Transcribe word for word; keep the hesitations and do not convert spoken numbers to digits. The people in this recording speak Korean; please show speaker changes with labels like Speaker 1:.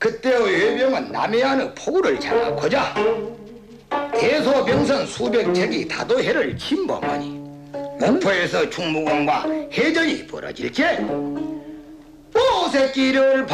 Speaker 1: 그때의 외병은 남해안의 포구를 장악하자 대소병선 수백 척이 다도해를 침범하니 목포에서 충무공과 해전이 벌어질게 오새끼를